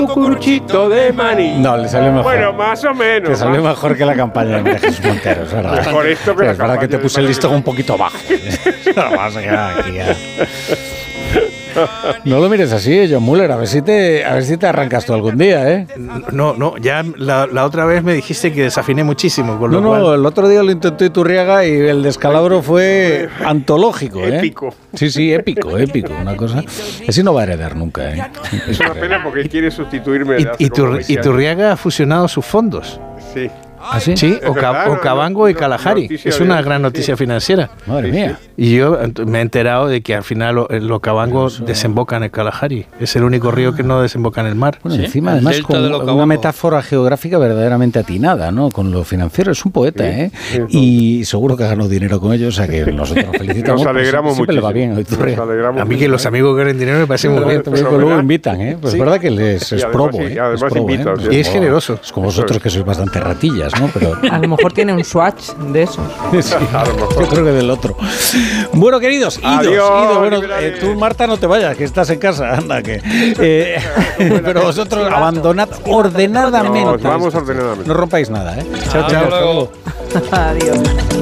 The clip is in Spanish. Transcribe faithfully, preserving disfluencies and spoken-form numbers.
cucuruchito de maní. No, le salió mejor. Bueno, más o menos. Te salió más. mejor que la campaña de Jesús Montero, es verdad. Mejor esto que la es verdad que te campaña puse de el listón Manuel. un poquito bajo. No, vas a quedar aquí ya. No lo mires así, eh, John Muller, a ver si te, a ver si te arrancas tú algún día, ¿eh? No, no, ya la, la otra vez me dijiste que desafiné muchísimo. Con No, lo no, cual... el otro día lo intentó Iturriaga y el descalabro fue antológico, ¿eh? Épico. Sí, sí, épico, épico, una cosa. Ese no va a heredar nunca, ¿eh? Es una pena porque quiere sustituirme. de hace Y, como Itur- veinte años. Iturriaga ha fusionado sus fondos. Sí. ¿Ah, sí? Sí, Es o, Ca- verdad, o no, Cabango y no, Kalahari. noticia Es de una hoy, gran sí. noticia financiera. Madre Sí, mía. Y yo ent- me he enterado de que al final lo, lo Cabango desemboca en el Kalahari. Es el único río que no desemboca en el mar. Bueno, Sí, encima el además delta con de lo una Cabango. metáfora geográfica verdaderamente atinada, ¿no? Con lo financiero, es un poeta, Sí, ¿eh? sí, y seguro que ha ganado dinero con ello, o sea que nosotros nos felicitamos. Nos alegramos siempre mucho. le va bien a Iturriaga. A mí que los amigos ganen dinero me parece muy bien. También que luego invitan, ¿eh? Pues es verdad que les Y es además probo, sí, ¿eh? además Es probo, invita, ¿eh? sí. Y es generoso. Es como vosotros que sois bastante ratillas, ¿no? Pero A lo mejor tiene un swatch de esos. sí, yo creo que del otro. Bueno, queridos, idos, Adiós, idos. Bueno, liberales. eh, tú, Marta, no te vayas, que estás en casa, anda, que... eh, pero vosotros abandonad ordenadamente. Nos vamos ordenadamente. No rompáis nada, ¿eh? Chao, chao. Hasta luego. Adiós.